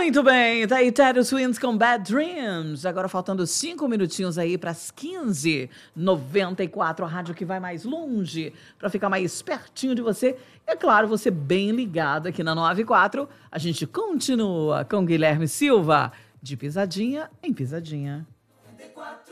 Muito bem, tá aí Taylor Swift com Bad Dreams. Agora faltando 5 minutinhos aí para as 15h94, a rádio que vai mais longe, para ficar mais pertinho de você. É claro, você bem ligado aqui na 94. A gente continua com Guilherme Silva, de pisadinha em pisadinha.